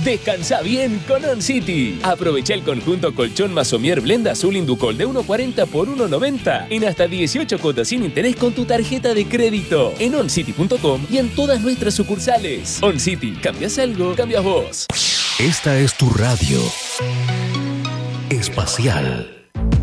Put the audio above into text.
Descansa bien con OnCity. Aprovecha el conjunto colchón Masomier Blend Azul Inducol de 1.40 por 1.90 en hasta 18 cuotas sin interés con tu tarjeta de crédito en oncity.com y en todas nuestras sucursales. OnCity, cambias algo, cambias vos. Esta es tu radio espacial.